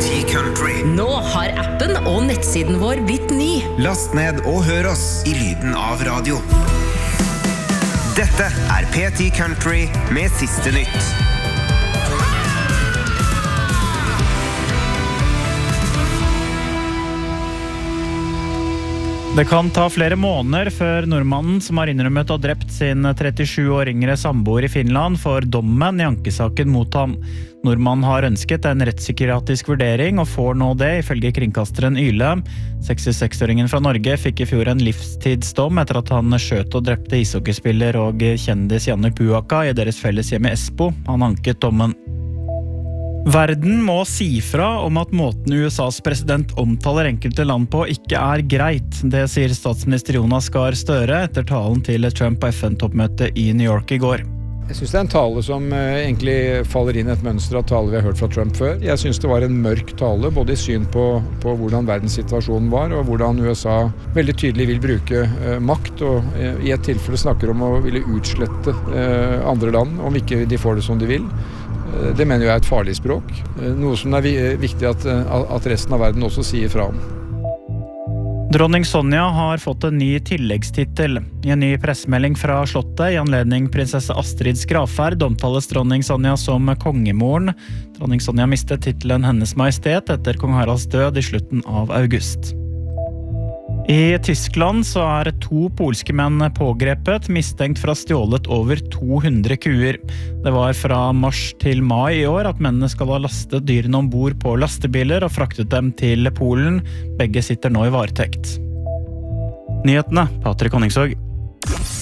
P10 Country. Nå har appen og nettsiden vår blitt ny. Last ned og hør oss i lyden av radio. Dette er P10 Country med siste nytt. Det kan ta flere måneder før nordmannen som har innrømmet å ha drept sin 37 år yngre samboer i Finland får dommen i ankesaken mot ham. Nordmannen har ønsket en rettspsykiatrisk vurdering og får nå det, ifølge kringkasteren Yle. 66-åringen fra Norge fikk i fjor en livstidsdom etter at han skjøt og drepte ishockeyspiller og kjendis Janne Puaka i deres felles hjem i Espoo. Han anket dommen. Verden må si fra om at måten USAs president omtaler enkelte land på ikke er greit. Det sier statsminister Jonas Gahr Støre etter talen til Trump på FN-toppmøtet i New York i går. Jeg synes det er en tale som egentlig faller inn i et mønster av tale vi har hørt fra Trump før. Jeg synes det var en mørk tale, både i syn på hvordan verdenssituasjonen var, og hvordan USA veldig tydelig vil bruke makt, og i et tilfelle snakker om å ville utslette andre land, om ikke de får det som de vil. Det mener jeg er et farlig språk, noe som er viktig at resten av verden også sier fra om. Dronning Sonja har fått en ny tilleggstittel. I en ny pressemelding fra slottet i anledning prinsesse Astrids gravferd omtales dronning Sonja som kongemoren. Dronning Sonja mistet titelen Hennes Majestet etter kong Haralds død i slutten av august. I Tyskland så er 2 polske menn pågrepet, mistenkt for å ha stjålet over 200 kuer. Det var fra mars til mai i år at mennene skal ha lastet dyrene ombord på lastebiler og fraktet dem til Polen. Begge sitter nå i varetekt. Nyhetene, Patrik Honningsvåg.